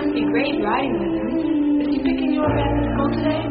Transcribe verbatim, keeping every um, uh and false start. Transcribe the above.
must be great riding with him. Is he picking you up after school today?